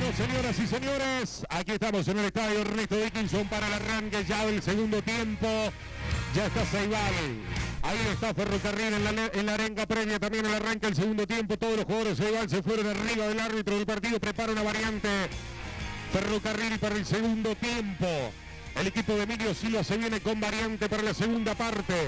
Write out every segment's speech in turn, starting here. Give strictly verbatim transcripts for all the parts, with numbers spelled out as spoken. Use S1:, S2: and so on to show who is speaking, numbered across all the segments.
S1: Bueno, señoras y señores, aquí estamos en el estadio Ernesto Dickinson para el arranque ya del segundo tiempo. Ya está Ceibal, ahí está Ferrocarril en la, en la arenga previa, también el arranque del segundo tiempo. Todos los jugadores de Ceibal se fueron arriba del árbitro del partido, prepara una variante Ferrocarril para el segundo tiempo. El equipo de Emilio Silva se viene con variante para la segunda parte.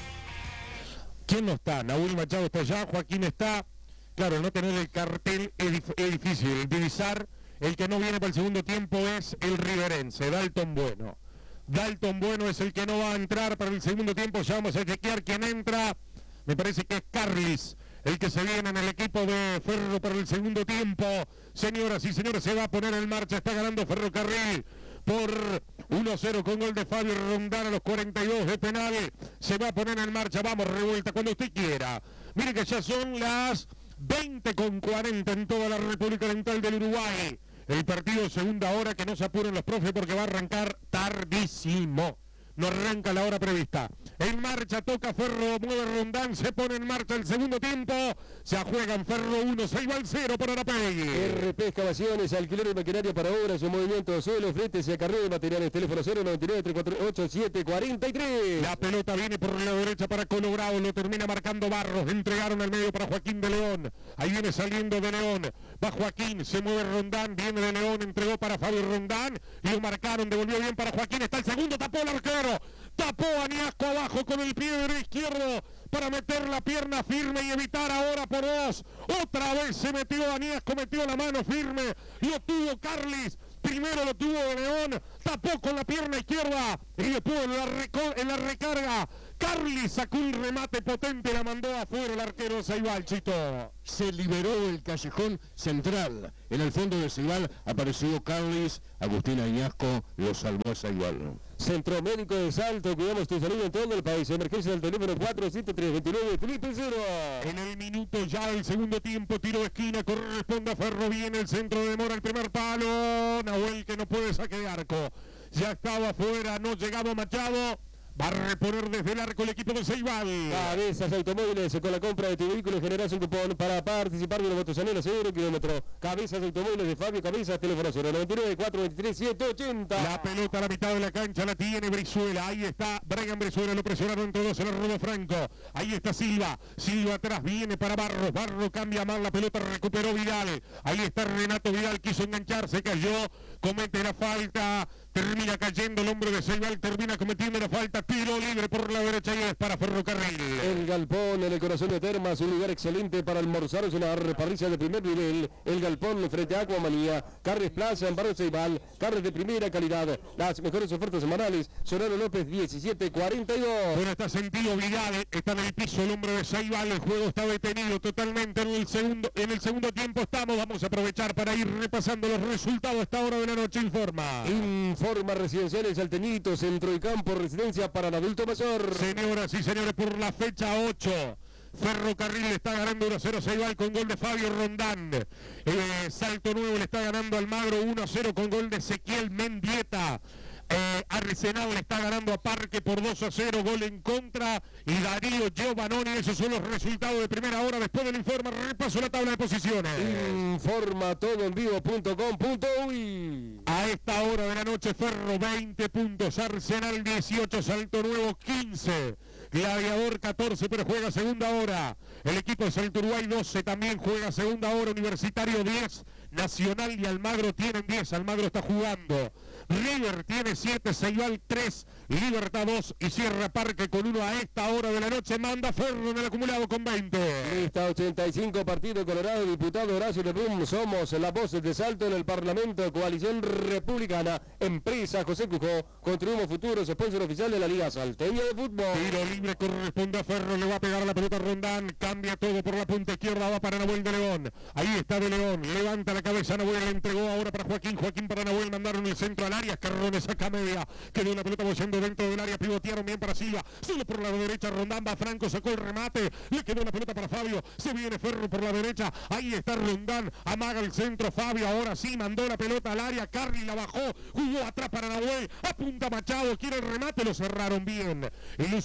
S1: ¿Quién no está? Nahuel Machado está allá, Joaquín está. Claro, no tener el cartel es, dif es difícil. El divisar, el que no viene para el segundo tiempo es el riverense, Dalton Bueno. Dalton Bueno es el que no va a entrar para el segundo tiempo. Ya vamos a chequear quién entra. Me parece que es Carlis, el que se viene en el equipo de Ferro para el segundo tiempo. Señoras y señores, se va a poner en marcha. Está ganando Ferrocarril por uno a cero con gol de Fabio Rondán a los cuarenta y dos de penal. Se va a poner en marcha. Vamos, revuelta, cuando usted quiera. Mire que ya son las veinte con cuarenta en toda la República Oriental del Uruguay. El partido segunda hora, que no se apuren los profes porque va a arrancar tardísimo. No arranca la hora prevista. En marcha, toca Ferro, mueve Rondán, se pone en marcha el segundo tiempo. Se juega en Ferro uno, Ceibal cero por Arapey.
S2: R P Excavaciones, alquiler de maquinaria para obras, un movimiento de suelo, fletes y acarreo de materiales. Teléfono cero noventa y nueve, tres cuatro ocho, siete cuatro tres.
S1: La pelota viene por la derecha para Colorado, lo termina marcando Barros. Entregaron al medio para Joaquín de León. Ahí viene saliendo de León. Va Joaquín, se mueve Rondán, viene de León, entregó para Fabio Rondán. Y lo marcaron, devolvió bien para Joaquín. Está el segundo, tapó el arquero. Tapó a Niasco abajo con el pie izquierdo para meter la pierna firme y evitar ahora por dos. Otra vez se metió a Niasco, metió la mano firme. Lo tuvo Carlis. Primero lo tuvo de León. Tapó con la pierna izquierda. Y después en la, en la recarga, Carlis sacó un remate potente. La mandó afuera el arquero Ceibal, Chito.
S2: Se liberó el callejón central. En el fondo de Ceibal apareció Carlis. Agustín Añasco lo salvó a Ceibal. Centro Médico de Salto, cuidamos tu salud en todo el país. Emergencia del teléfono cuatro siete tres, dos nueve, triple cero.
S1: En el minuto ya del segundo tiempo, tiro de esquina, corresponde a Ferro, viene el centro de Mora, el primer palo. Nahuel que no puede saque de arco. Ya estaba afuera, no llegaba Machado. Va a reponer desde el arco el equipo de Ceibal.
S2: Cabezas Automóviles, con la compra de tu vehículo generas un cupón para participar de una motosanera cero kilómetro. Cabezas Automóviles de Fabio Cabezas, teléfono cero noventa y nueve, cuatro veintitrés, setecientos ochenta.
S1: La pelota a la mitad de la cancha la tiene Brizuela. Ahí está Brian Brizuela, lo presionaron entre dos, se lo robó Franco. Ahí está Silva. Silva atrás, viene para Barros. Barros cambia mal la pelota, recuperó Vidal. Ahí está Renato Vidal, quiso engancharse, cayó, comete la falta. Termina cayendo el hombre de Ceibal, termina cometiendo la falta, tiro libre por la derecha y es para Ferrocarril.
S2: El Galpón en el corazón de Termas, un lugar excelente para almorzar, es una parrilla de primer nivel. El Galpón frente a Aquamanía, Carnes Plaza en Barrio Ceibal, carnes de primera calidad, las mejores ofertas semanales. Solano López diecisiete cuarenta y dos.
S1: Bueno, está sentido Vidal, está en el piso el hombre de Ceibal, el juego está detenido totalmente en el segundo, en el segundo tiempo estamos, vamos a aprovechar para ir repasando los resultados a esta hora de la noche. Informa.
S2: Informa Residenciales Altenito, centro y campo, residencia para el adulto mayor.
S1: Señoras y señores, por la fecha ocho. Ferrocarril le está ganando uno a cero Ceibal con gol de Fabio Rondán. Eh, Salto Nuevo le está ganando Almagro uno a cero con gol de Ezequiel Mendieta. Eh, Arsenal le está ganando a Parque por dos a cero, gol en contra. Y Darío Giovanoni, esos son los resultados de primera hora. Después del informe, repaso la tabla de posiciones.
S2: Informa todo en vivo punto com punto uy.
S1: A esta hora de la noche, Ferro veinte puntos, Arsenal dieciocho, Salto Nuevo quince, Gladiador catorce, pero juega segunda hora. El equipo de Salto Uruguay doce, también juega segunda hora. Universitario diez, Nacional y Almagro tienen diez, Almagro está jugando. River tiene siete, Ceibal tres, Libertad dos y Sierra Parque con uno a esta hora de la noche. Manda Ferro en el acumulado con veinte.
S2: Lista ochenta y cinco, Partido Colorado, diputado Horacio Lebrum. Somos la voz de Salto en el Parlamento, Coalición Republicana, Empresa José Cujó, Construimos Futuros, sponsor oficial de la Liga Salteña de Fútbol.
S1: Tiro libre corresponde a Ferro, le va a pegar a la pelota Rondán, cambia todo por la punta izquierda, va para Nahuel de León. Ahí está de León, levanta la cabeza Nahuel, le entregó ahora para Joaquín, Joaquín para Nahuel, mandaron el centro al área, Carrones saca media, quedó la pelota bollando dentro del área, pivotearon bien para Silva, solo por la derecha Rondán, va Franco, sacó el remate, le quedó la pelota para Fabio, se viene Ferro por la derecha, ahí está Rondán, amaga el centro Fabio, ahora sí, mandó la pelota al área, Carly la bajó, jugó atrás para Nahuel, apunta Machado, quiere el remate, lo cerraron bien, y lo hicieron un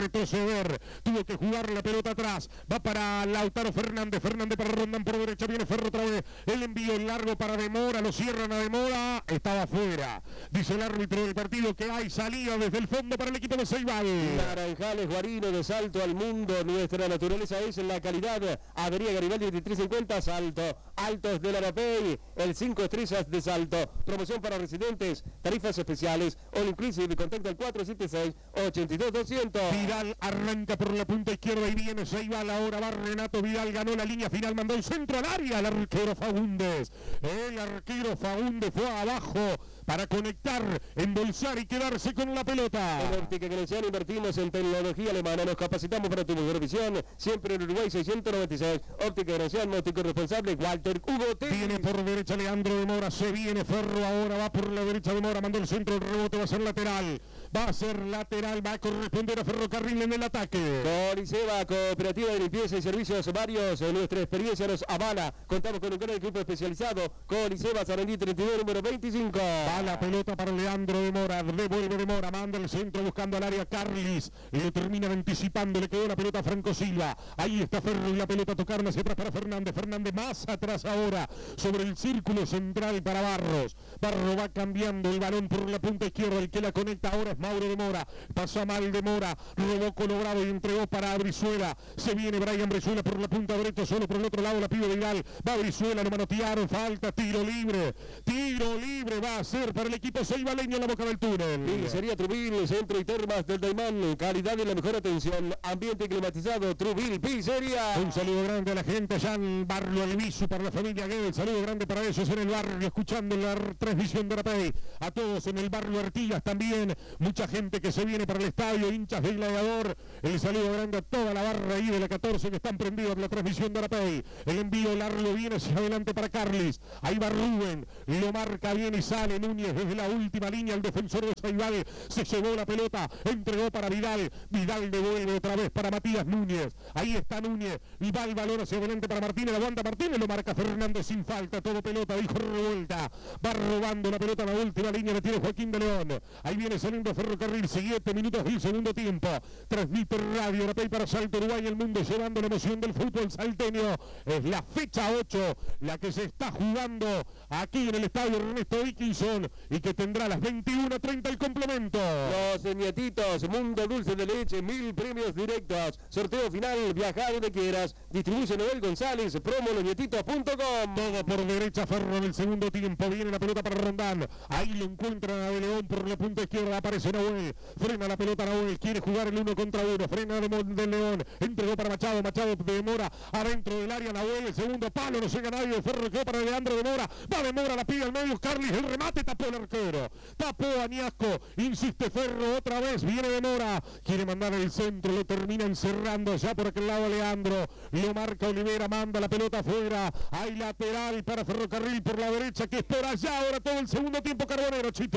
S1: retroceder, tuvo que jugar la pelota atrás, va para Lautaro Fernández, Fernández para Rondán por derecha, viene Ferro otra vez, el envío largo para Demora, lo cierran a Demora, estaba fuera, dice el árbitro del partido que hay salida desde el fondo para el equipo de Ceibal.
S2: Naranjales, Guarino, de salto al mundo, nuestra naturaleza es en la calidad, Avenida Garibaldi veintitrés cincuenta, salto, Altos del Arapey, el cinco estrellas de salto, promoción para residentes, tarifas especiales, all inclusive, contacto al cuatro siete seis, ocho dos dos cero cero.
S1: Vidal arranca por la punta izquierda y viene Ceibal, ahora va Renato Vidal, ganó la línea final, mandó el centro al área, el arquero Faúndez, el arquero Faúndez fue abajo para conectar, embolsar y quedarse con la pelota.
S2: En Óptica Grenciano invertimos en tecnología alemana, nos capacitamos para tu mejor visión, siempre en Uruguay seiscientos noventa y seis, Óptica Grenciano, óptico responsable, Walter Hugo T.
S1: Viene por derecha Leandro de Mora, se viene Ferro, ahora va por la derecha de Mora, mandó el centro, el rebote va a ser lateral, va a ser lateral, va a corresponder a Ferrocarril en el ataque.
S2: Coliseba, Cooperativa de Limpieza y Servicios Varios, nuestra experiencia nos avala, contamos con un gran equipo especializado, Coliseba, Sarandí treinta y dos, número veinticinco.
S1: Va la pelota para Leandro de Mora, devuelve de Mora, manda el centro buscando al área Carlis, y lo terminan anticipando, le quedó la pelota a Franco Silva, ahí está Ferro y la pelota tocaron hacia atrás para Fernández, Fernández más atrás ahora, sobre el círculo central para Barros, Barro va cambiando el balón por la punta izquierda, el que la conecta ahora es Mauro de Mora, pasó mal de Mora, robó Colorado y entregó para Brizuela, se viene Brian Brizuela por la punta derecha, solo por el otro lado la pide Vidal, va Brizuela, lo manotearon, falta, tiro libre, tiro libre va a ser para el equipo ceibaleño en la boca del túnel.
S2: Pizzería Trubil, centro y termas del Daimán, calidad y la mejor atención, ambiente climatizado, Trubil, pizzería.
S1: Un saludo grande a la gente allá en Barrio Albizu para la familia Guedes, saludo grande para ellos en el barrio, escuchando la transmisión de Arapey, a todos en el barrio Artigas también, mucha gente que se viene para el estadio, hinchas del Gladiador, el saludo grande a toda la barra ahí de la catorce que están prendidos en la transmisión de Arapey, el envío largo viene hacia adelante para Carlis, ahí va Rubén, lo marca bien y sale Núñez desde la última línea, el defensor de Ceibal se llevó la pelota, entregó para Vidal, Vidal devuelve otra vez para Matías Núñez, ahí está Núñez, y va el balón hacia adelante para Martínez, aguanta Martínez, lo marca Fernández sin falta, todo pelota, dijo revuelta, va robando la pelota a la última línea, la tiene Joaquín de León, ahí viene saliendo Ferrocarril, siete minutos del segundo tiempo, transmite Radio Arapey para Salto Uruguay, el mundo llevando la emoción del fútbol salteño, es la fecha ocho, la que se está jugando aquí en el estadio Ernesto Dickinson, y que tendrá a las veintiuna treinta el complemento.
S2: Los nietitos, Mundo Dulce de Leche, mil premios directos, sorteo final, viaja donde quieras, distribuye Noel González, promo losnietitos punto com.
S1: Todo por derecha, Ferro en el segundo tiempo, viene la pelota para Rondán, ahí lo encuentran a De León por la punta izquierda, aparece Nahuel, frena la pelota Nahuel, quiere jugar el uno contra uno, frena de, de León, entregó para Machado, Machado de Mora, adentro del área Nahuel, el segundo palo, no llega nadie, Ferro quedó para Leandro de Mora, va de Mora, la pide al medio, Carlis, el remate, tapó el arquero, tapó a Niasco, insiste Ferro otra vez, viene de Mora, quiere mandar el centro, lo termina encerrando ya por aquel lado Leandro, lo marca Olivera, manda la pelota afuera, hay lateral para Ferrocarril por la derecha, que es por allá ahora todo el segundo tiempo Carbonero, Chito.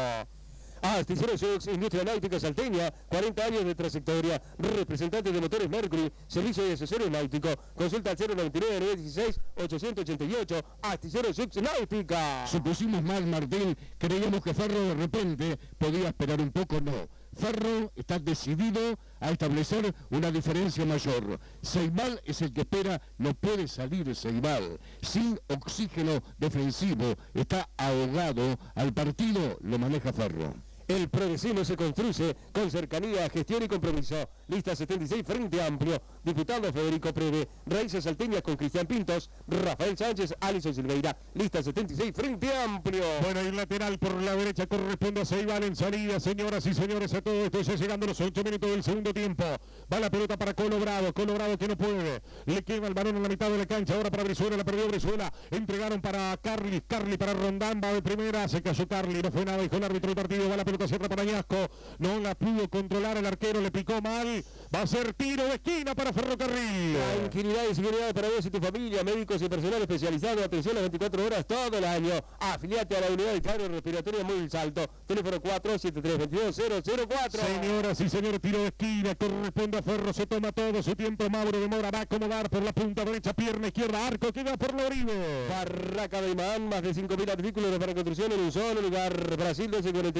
S2: Astillero Seux, Industria Náutica Salteña, cuarenta años de trayectoria, representante de Motores Mercury, servicio de accesorios náuticos, consulta al cero noventa y nueve, nueve dieciséis, ochocientos ochenta y ocho, Astillero Seux Náutica.
S3: Supusimos mal, Martín, creíamos que Ferro de repente podía esperar un poco, no. Ferro está decidido a establecer una diferencia mayor. Ceibal es el que espera, no puede salir Ceibal. Sin oxígeno defensivo, está ahogado, al partido lo maneja Ferro.
S2: El progresismo se construye con cercanía, gestión y compromiso. Lista setenta y seis, Frente Amplio. Diputado Federico Preve. Raíces salteñas con Cristian Pintos, Rafael Sánchez, Alison Silveira. Lista setenta y seis, Frente Amplio.
S1: Bueno, el lateral por la derecha corresponde a Ceibal en salida, señoras y señores, a todo esto ya llegando los ocho minutos del segundo tiempo. Va la pelota para Colorado, Colorado que no puede. Le queda el balón en la mitad de la cancha, ahora para Brizuela, la perdió Brizuela. Entregaron para Carly, Carly para Rondán, va de primera, se cayó Carly, no fue nada, dijo el árbitro del partido, va la pelota cierra para Ñasco, no la pudo controlar el arquero, le picó mal, va a ser tiro de esquina para Ferrocarril.
S2: Tranquilidad y seguridad para vos y tu familia, médicos y personal especializado, atención las veinticuatro horas todo el año. Afiliate a la unidad de cardiorrespiratoria Móvil Salto, teléfono cuatro siete tres dos dos cero cero cuatro.
S1: Señoras y señores, tiro de esquina, corresponde a Ferro, se toma todo su tiempo, Mauro de Mora va a acomodar por la punta derecha, pierna izquierda, arco, queda por la Oribe.
S2: Barraca de Imán, más de cinco mil artículos para construcción en un solo lugar, Brasil doce cuarenta y ocho y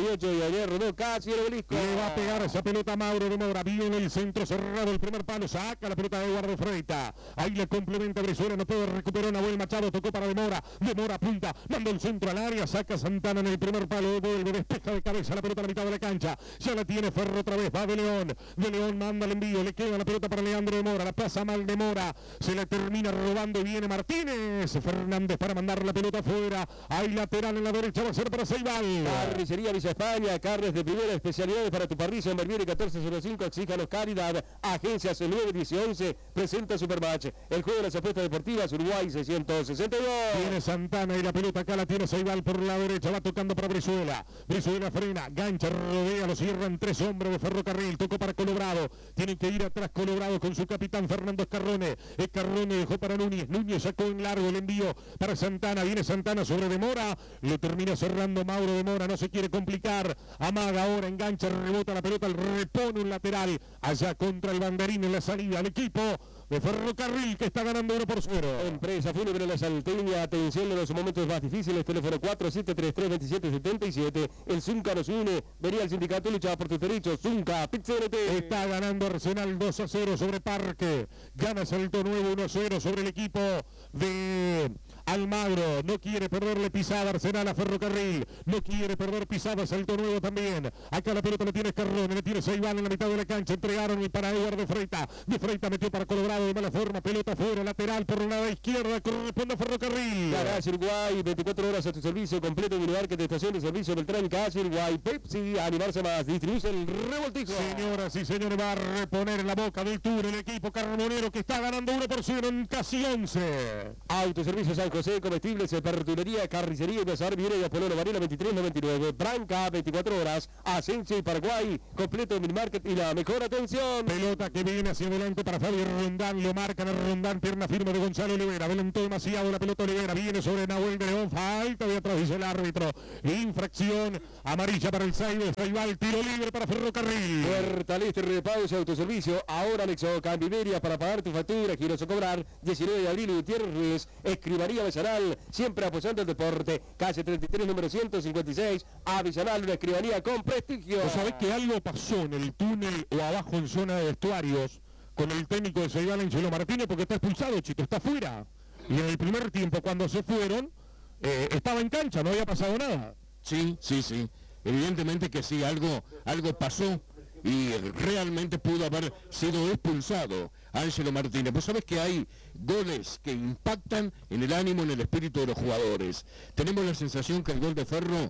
S2: la línea rodó casi el obelisco.
S1: Le va a pegar esa pelota Mauro de Mora. Viene el centro cerrado, el primer palo. Saca la pelota de Eduardo Freita. Ahí le complementa Brizuela. No puede recuperar Nahuel Machado. Tocó para De Mora. De Mora punta. Manda el centro al área. Saca Santana en el primer palo. Devuelve. Despeja de cabeza la pelota a la mitad de la cancha. Ya la tiene Ferro otra vez. Va de León. De León manda el envío. Le queda la pelota para Leandro de Mora. La pasa mal de Mora. Se la termina robando y viene Martínez. Fernández para mandar la pelota afuera. Hay lateral en la derecha. Va a ser para Ceibal.
S2: Carnicería Villa España. Carnes de primera, especialidades para tu parrilla en Barbieri catorce cero cinco. Exíjanos calidad. Agencias nueve diez y once. Presenta Supermatch. El juego de las apuestas deportivas. Uruguay seiscientos sesenta y dos.
S1: Viene Santana y la pelota acá la tiene Ceibal por la derecha. Va tocando para Brizuela. Brizuela frena. Gancha, rodea. Lo cierran tres hombres de Ferrocarril. Tocó para Colobrado. Tienen que ir atrás Colobrado con su capitán Fernando Escarrone. Escarrone dejó para Núñez. Núñez sacó en largo el envío para Santana. Viene Santana sobre De Mora. Lo termina cerrando Mauro de Mora. No se quiere complicar. Amaga ahora. Engancha. Rebota la pelota. Repone un lateral. Allá contra el banderín en la salida. El equipo de Ferrocarril que está ganando uno por cero.
S2: Empresa Fúnebre La Salteña, atención en los momentos más difíciles, teléfono cuatro siete tres tres, dos siete siete siete. El Zunca nos une, venía al sindicato, luchaba por tus derechos. Zunca, Pizzerote.
S1: Está ganando Arsenal dos a cero sobre Parque. Gana Salto Nuevo uno a cero sobre el equipo de Almagro. No quiere perderle pisada Arsenal a Ferrocarril. No quiere perder pisada Salto Nuevo también. Acá la pelota la tiene Escarrone, le tiene Ceibal en la mitad de la cancha. Entregaron el para Eduardo de Freita. De Freita metió para Colobrado de mala forma. Pelota fuera, lateral por la izquierda. Corresponde a Ferrocarril.
S2: Garage Uruguay, veinticuatro horas a tu servicio completo de lugar que de estación de servicio Beltrán, Garage Uruguay, Pepsi, animarse más. Distribuye el revoltijo.
S1: Señoras y señores, va a reponer en la boca del tour el equipo carbonero que está ganando uno por cero en casi once.
S2: Autoservicio San José, comestibles, pertulería, carnicería y Bazar Viene de Apololo Varela veintitrés noventa y nueve. Branca, veinticuatro horas. Asensio y Paraguay, completo mini market y la mejor atención.
S1: Pelota que viene hacia adelante para Fabio Rondán. Lo marcan a Rondán, pierna firme de Gonzalo Olivera. Adelantó demasiado la pelota Olivera. Viene sobre Nahuel de León. Falta de atrás, dice el árbitro. Infracción amarilla para el Ceibal. Tiro libre para Ferrocarril.
S2: Fortalece Repagos y Autoservicio. Ahora Nexo Cambimeria para pagar tu factura. Giros o cobrar. diecinueve de abril, Gutiérrez Ruiz. Escribanía Besanal. Siempre apoyando el deporte. Calle treinta y tres, número ciento cincuenta y seis. Avisanal, una escribanía con prestigio.
S1: ¿Vos sabés que algo pasó en el túnel o abajo en zona de vestuarios con el técnico de Ceibal, Angelo Martínez, porque está expulsado, Chito, está fuera? Y en el primer tiempo, cuando se fueron, eh, estaba en cancha, no había pasado nada.
S3: Sí, sí, sí. Evidentemente que sí, algo, algo pasó y realmente pudo haber sido expulsado Ángelo Martínez. Vos sabés que hay goles que impactan en el ánimo, en el espíritu de los jugadores. Tenemos la sensación que el gol de Ferro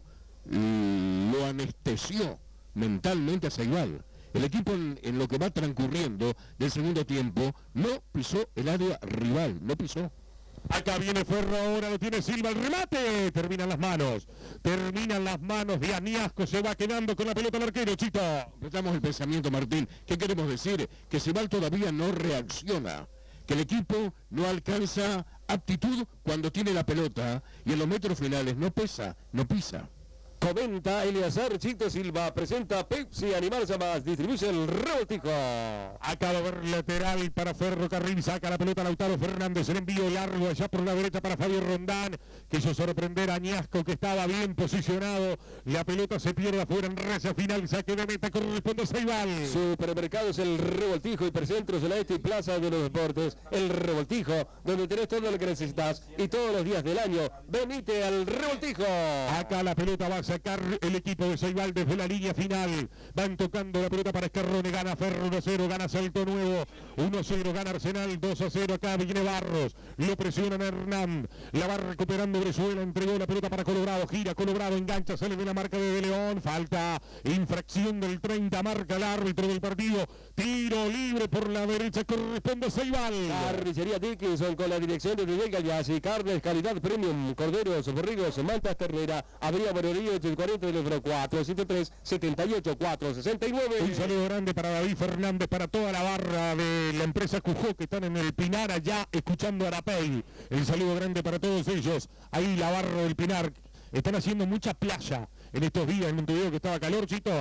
S3: mmm, lo anestesió mentalmente a Ceibal. El equipo en, en lo que va transcurriendo del segundo tiempo no pisó el área rival, no pisó.
S1: Acá viene Ferro, ahora lo tiene Silva, el remate, terminan las manos, terminan las manos de Aniasco, se va quedando con la pelota al arquero, Chito.
S3: Completamos el pensamiento, Martín. ¿Qué queremos decir? Que Ceibal todavía no reacciona, que el equipo no alcanza aptitud cuando tiene la pelota y en los metros finales no pesa, no pisa.
S2: Comenta Eleazar Chito Silva, presenta Pepsi, animarse más, distribuye el revoltijo.
S1: Acaba de ver lateral para Ferrocarril, saca la pelota Lautaro Fernández, el envío largo allá por la derecha para Fabio Rondán, quiso sorprender a Añasco que estaba bien posicionado, la pelota se pierde afuera en raya final, saque de meta, corresponde a Ceibal.
S2: Supermercados El Revoltijo, Hipercentros de la Este y Plaza de los Deportes, El Revoltijo, donde tenés todo lo que necesitas y todos los días del año, venite al Revoltijo.
S1: Acá la pelota va a sacar el equipo de Ceibal desde la línea final. Van tocando la pelota para Escarrone. Gana Ferro uno a cero. Gana Salto Nuevo uno a cero. Gana Arsenal dos a cero. Acá viene Barros. Lo presionan a Hernán. La va recuperando Brizuela. Entregó la pelota para Colobrado. Gira Colobrado. Engancha. Sale de la marca de De León. Falta. Infracción del treinta. Marca el árbitro del partido. Tiro libre por la derecha. Corresponde a Ceibal.
S2: Carnicería Dickinson con la dirección de Miguel Gallas. Carnes, calidad premium. Corderos, borregos, mantas ternera. Habría Morerío cuarenta del Ebro cuatro siete tres, setenta y ocho, cuatro sesenta y nueve.
S1: Un saludo grande para David Fernández, para toda la barra de la empresa Cujó que están en el Pinar allá escuchando a Arapey. El saludo grande para todos ellos. Ahí la barra del Pinar. Están haciendo mucha playa en estos días en Montevideo que estaba calor, Chito.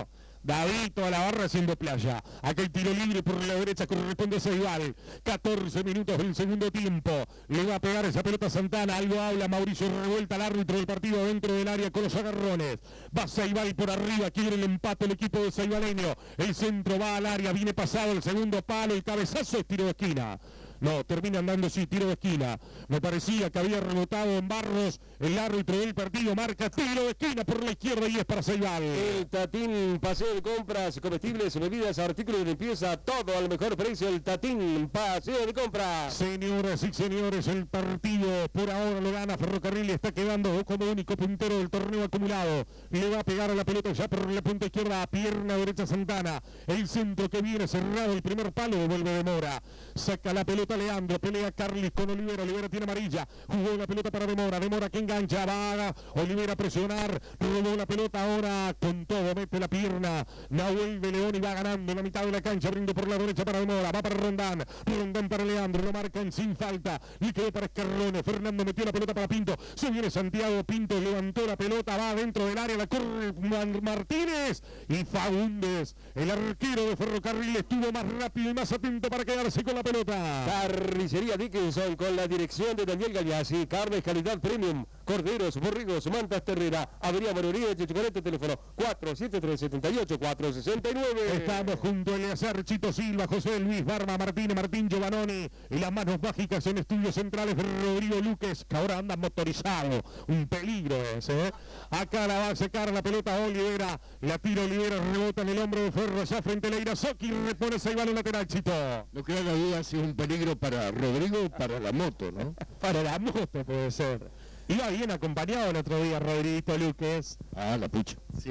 S1: Davito a la barra haciendo playa. Aquel tiro libre por la derecha corresponde a Ceibal. catorce minutos del segundo tiempo. Le va a pegar esa pelota a Santana. Algo habla Mauricio Revuelta, el árbitro del partido dentro del área con los agarrones. Va Ceibal por arriba. Quiere el empate el equipo de ceibaleño. El centro va al área. Viene pasado el segundo palo. El cabezazo es tiro de esquina. No, termina andando sí, tiro de esquina. Me parecía que había rebotado en Barros. El árbitro del partido marca tiro de esquina por la izquierda y es para Ceibal.
S2: El Tatín, paseo de compras, comestibles, bebidas, artículos de limpieza, todo al mejor precio. El Tatín, paseo de compras.
S1: Señoras y señores, el partido por ahora lo gana Ferrocarril. Está quedando como único puntero del torneo acumulado. Le va a pegar a la pelota ya por la punta izquierda, a pierna derecha Santana. El centro que viene cerrado, el primer palo, vuelve de Mora. Saca la pelota Leandro, pelea Carlis con Olivera, Olivera tiene amarilla, jugó la pelota para Demora, Demora que engancha, va Olivera a presionar, robó la pelota ahora con todo, mete la pierna, Nahuel de León y va ganando en la mitad de la cancha, abriendo por la derecha para Demora, va para Rondán, Rondán para Leandro, lo marcan sin falta, le quedó para Escarrone, Fernando metió la pelota para Pinto, se viene Santiago, Pinto levantó la pelota, va dentro del área, la corre Martínez y Faúndez, el arquero de Ferrocarril estuvo más rápido y más atento para quedarse con la pelota.
S2: Carnicería Dickinson con la dirección de Daniel Gagliasi. Carnes calidad premium. Corderos, borregos, mantas terrera. Avenida Mayoría de Chicorete, teléfono cuatro siete tres, siete ocho, cuatro seis nueve.
S1: Estamos junto a Eleazar, Chito Silva, José Luis Barba, Martín, Martín Giovannoni. Y las manos mágicas en estudios centrales de Rodrigo Luques, que ahora anda motorizado. Un peligro ese, ¿eh? Acá la va a secar la pelota Olivera. La tira Olivera, rebota en el hombro de Ferro, ya frente a Leirasoki. Repone Ceibal en lateral, Chito.
S3: No queda duda si es un peligro para Rodrigo o para la moto, ¿no?
S1: Para la moto puede ser. Iba bien acompañado el otro día Rodriguito Luques.
S3: Ah, la pucha.
S1: Sí,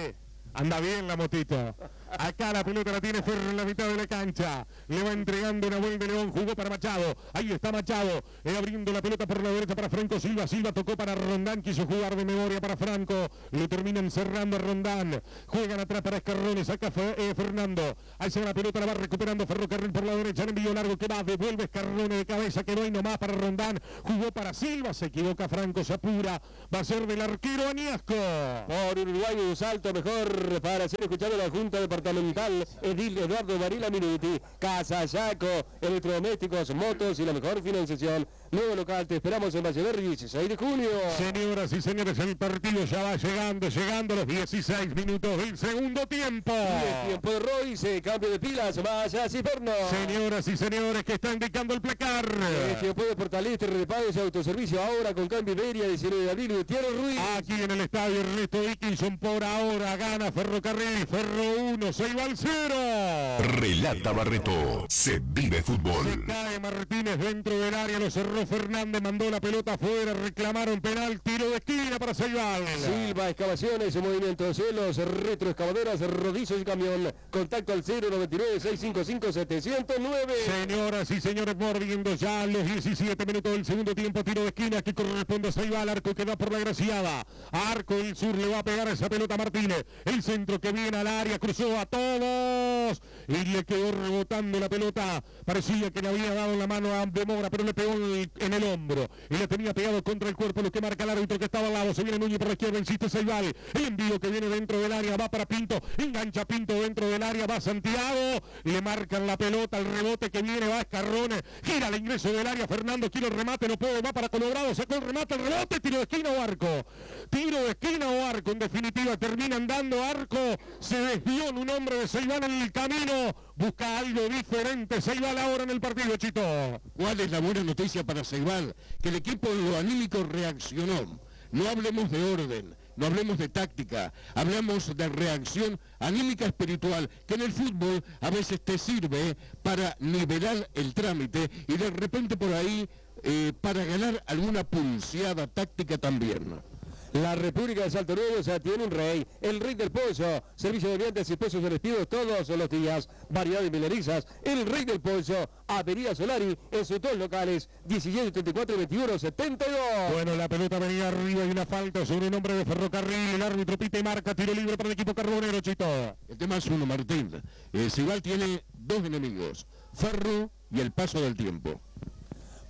S1: anda bien la motito. Acá la pelota la tiene Ferro en la mitad de la cancha. Le va entregando Nahuel de León. Jugó para Machado. Ahí está Machado. Eh, abriendo la pelota por la derecha para Franco Silva. Silva tocó para Rondán. Quiso jugar de memoria para Franco. Le terminan cerrando a Rondán. Juegan atrás para Escarrone. Saca eh, Fernando. Ahí se va la pelota. La va recuperando Ferrocarril por la derecha. El envío largo que va. Devuelve Escarrone de cabeza. Quedó ahí nomás para Rondán. Jugó para Silva. Se equivoca Franco. Se apura. Va a ser del arquero Aniasco.
S2: Por Uruguay un salto mejor para ser escuchado la Junta Departamental. Edil Eduardo Varila Minuti, Casa Yaco, electrodomésticos, motos y la mejor financiación. Nuevo local, te esperamos en Valleverri, dieciséis de junio.
S1: Señoras y señores, el partido ya va llegando, llegando a los dieciséis minutos del segundo tiempo.
S2: Y el tiempo de Royce, cambio de pilas, vaya Ciferno.
S1: Señoras y señores, que está indicando el placar.
S2: El tiempo de Portaleste, repagos y autoservicio ahora con cambio Iberia, diecinueve de abril, Gutiérrez Ruiz.
S1: Aquí en el estadio Ernesto Dickinson, por ahora gana Ferrocarril, Ferro uno, Ceibal cero.
S4: Relata Barreto, se vive fútbol.
S1: Se cae Martínez dentro del área, lo cerró Fernández, mandó la pelota afuera, reclamaron penal, tiro de esquina para Ceibal.
S2: Silva, excavaciones, movimientos, cielos, retroexcavadoras, rodillos y camión. Contacto al cero noventa y nueve, seiscientos cincuenta y cinco, setecientos nueve.
S1: Señoras y señores, mordiendo ya los diecisiete minutos del segundo tiempo, tiro de esquina que corresponde a Ceibal, arco que va por la Graciada. Arco del sur le va a pegar esa pelota a Martínez. El centro que viene al área, cruzó a todos y le quedó rebotando la pelota. Parecía que le había dado la mano a Demora, pero le pegó en el, en el hombro y le tenía pegado contra el cuerpo, lo que marca el árbitro que estaba al lado. Se viene Núñez por la izquierda, insiste Ceibal. El envío que viene dentro del área va para Pinto, engancha Pinto dentro del área, va Santiago, le marcan la pelota, el rebote que viene va Escarrone, gira el ingreso del área, Fernando quiere el remate, no puede, va para Colorado, sacó el remate, el rebote, tiro de esquina o arco, tiro de esquina o arco, en definitiva terminan dando arco, se desvió en un hombre de Ceibal en el camino, busca algo diferente Ceibal ahora en el partido, Chito.
S3: ¿Cuál es la buena noticia para Ceibal? Que el equipo en lo anímico reaccionó. No hablemos de orden, no hablemos de táctica, hablamos de reacción anímica espiritual, que en el fútbol a veces te sirve para nivelar el trámite y de repente por ahí eh, para ganar alguna pulseada táctica también.
S2: La República de Salto Nuevo ya tiene un rey, el rey del pollo. Servicio de viandas y pollos despidos todos los días. Variedad de milanesas, el rey del pollo. Avenida Solari, en sus dos locales, diecisiete, treinta y cuatro, veintiuno, setenta y dos.
S1: Bueno, la pelota venía arriba y una falta sobre un hombre de Ferrocarril. El árbitro pita y marca, tiro libre para el equipo carbonero, Chito.
S3: El tema es uno, Martín. Eh, Ceibal tiene dos enemigos, Ferro y el paso del tiempo.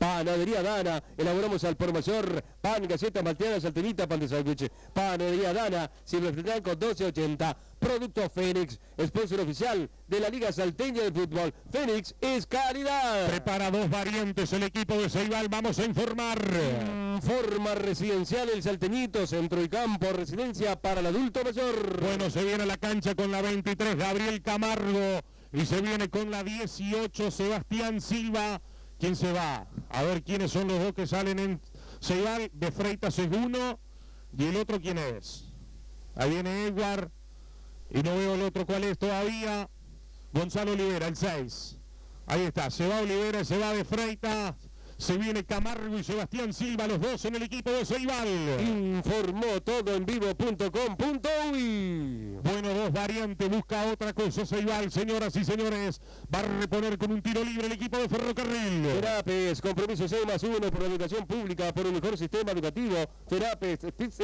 S2: Panadería Dana, elaboramos al por mayor, pan, galletas malteadas, saltenita, pan de sándwich. Panadería Dana, Silvio Franco doce ochenta. Producto Fénix, sponsor oficial de la Liga Salteña de Fútbol. Fénix es calidad.
S1: Prepara dos variantes el equipo de Ceibal, vamos a informar.
S2: Forma residencial El Salteñito, centro y campo, residencia para el adulto mayor.
S1: Bueno, se viene a la cancha con la veintitrés, Gabriel Camargo. Y se viene con la dieciocho, Sebastián Silva. ¿Quién se va? A ver quiénes son los dos que salen en Ceibal. De Freitas es uno. ¿Y el otro quién es? Ahí viene Edward. Y no veo el otro cuál es todavía. Gonzalo Olivera, el seis. Ahí está, se va Olivera, se va de Freitas. Se viene Camargo y Sebastián Silva, los dos en el equipo de Ceibal.
S2: Informó todo en vivo punto com punto uy.
S1: Bueno, dos variantes, busca otra cosa Ceibal, señoras y señores. Va a reponer con un tiro libre el equipo de Ferrocarril.
S2: Terapes, compromiso seis más uno por la educación pública, por un mejor sistema educativo. Terapes,